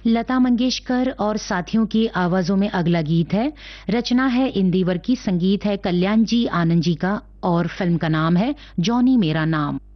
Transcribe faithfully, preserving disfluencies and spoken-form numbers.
लता मंगेशकर और साथियों की आवाजों में अगला गीत है। रचना है इंदिवर की, संगीत है कल्याण जी आनंद जी का और फिल्म का नाम है जॉनी मेरा नाम।